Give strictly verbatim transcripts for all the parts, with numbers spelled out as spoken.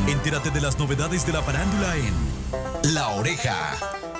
Entérate de las novedades de la farándula en La Oreja.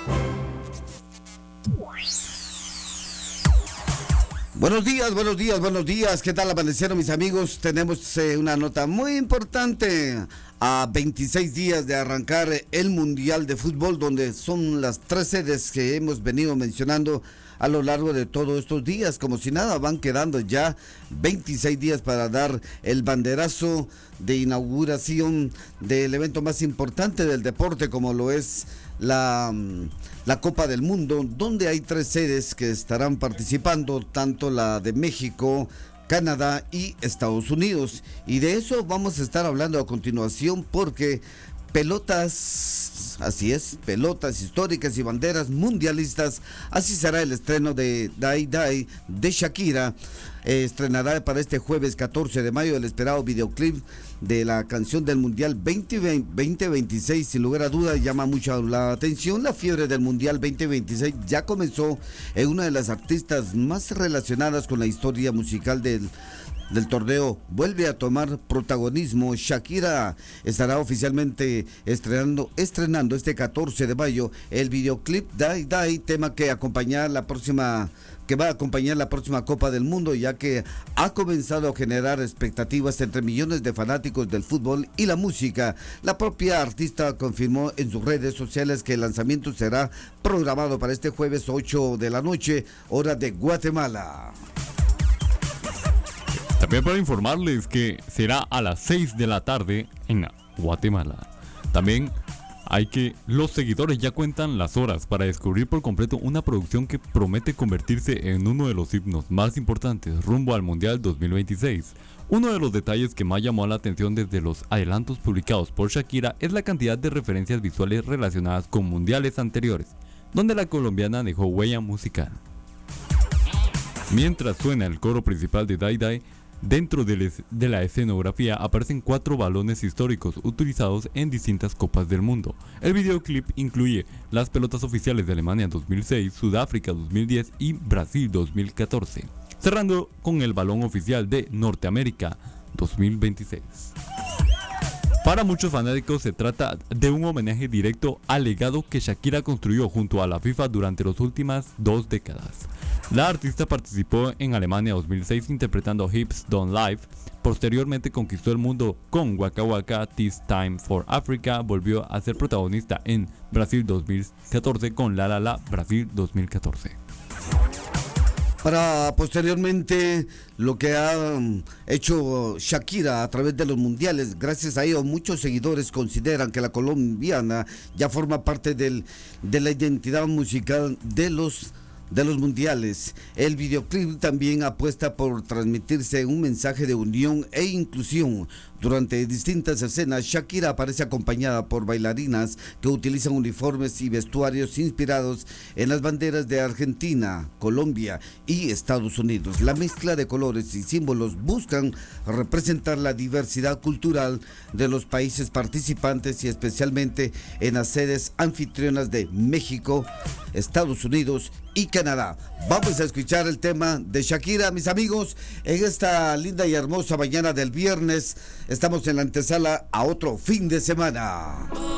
Buenos días, buenos días, buenos días. ¿Qué tal amanecieron, mis amigos? Tenemos eh, una nota muy importante. A veintiséis días de arrancar el Mundial de Fútbol, donde son las tres sedes que hemos venido mencionando a lo largo de todos estos días. Como si nada, van quedando ya veintiséis días para dar el banderazo de inauguración del evento más importante del deporte, como lo es la, la Copa del Mundo, donde hay tres sedes que estarán participando, tanto la de México, Canadá y Estados Unidos. Y de eso vamos a estar hablando a continuación, porque pelotas, así es, pelotas históricas y banderas mundialistas, así será el estreno de Die Die de Shakira. Eh, estrenará para este jueves catorce de mayo el esperado videoclip de la canción del Mundial veinte veintiséis. Sin lugar a dudas, llama mucho la atención. La fiebre del Mundial veinte veintiséis ya comenzó en una de las artistas más relacionadas con la historia musical del del torneo. Vuelve a tomar protagonismo. Shakira estará oficialmente estrenando, estrenando este catorce de mayo el videoclip Die Die, tema que acompaña la próxima que va a acompañar la próxima Copa del Mundo, ya que ha comenzado a generar expectativas entre millones de fanáticos del fútbol y la música. La propia artista confirmó en sus redes sociales que el lanzamiento será programado para este jueves ocho de la noche, hora de Guatemala. También para informarles que será a las seis de la tarde en Guatemala. También hay que los seguidores ya cuentan las horas para descubrir por completo una producción que promete convertirse en uno de los himnos más importantes rumbo al Mundial dos mil veintiséis. Uno de los detalles que más llamó la atención desde los adelantos publicados por Shakira es la cantidad de referencias visuales relacionadas con mundiales anteriores, donde la colombiana dejó huella musical. Mientras suena el coro principal de Die Die, dentro de, de la escenografía aparecen cuatro balones históricos utilizados en distintas copas del mundo. El videoclip incluye las pelotas oficiales de Alemania dos mil seis, Sudáfrica dos mil diez y Brasil dos mil catorce, cerrando con el balón oficial de Norteamérica dos mil veintiséis. Para muchos fanáticos se trata de un homenaje directo al legado que Shakira construyó junto a la FIFA durante las últimas dos décadas. La artista participó en Alemania dos mil seis interpretando Hips Don't Lie. Posteriormente conquistó el mundo con Waka Waka, This Time for Africa. Volvió a ser protagonista en Brasil dos mil catorce con La La La Brasil dos mil catorce. Para posteriormente lo que ha hecho Shakira a través de los mundiales, gracias a ello muchos seguidores consideran que la colombiana ya forma parte del, de la identidad musical de los de los mundiales. El videoclip también apuesta por transmitirse un mensaje de unión e inclusión. Durante distintas escenas, Shakira aparece acompañada por bailarinas que utilizan uniformes y vestuarios inspirados en las banderas de Argentina, Colombia y Estados Unidos. La mezcla de colores y símbolos buscan representar la diversidad cultural de los países participantes y especialmente en las sedes anfitrionas de México, Estados Unidos y Canadá. Vamos a escuchar el tema de Shakira, mis amigos, en esta linda y hermosa mañana del viernes. Estamos en la antesala a otro fin de semana.